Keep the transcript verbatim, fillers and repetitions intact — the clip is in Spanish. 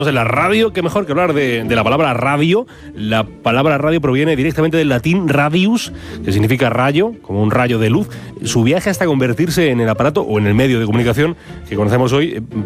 De la radio, qué mejor que hablar de, de la palabra radio. La palabra radio proviene directamente del latín radius, que significa rayo, como un rayo de luz. Su viaje hasta convertirse en el aparato o en el medio de comunicación que conocemos hoy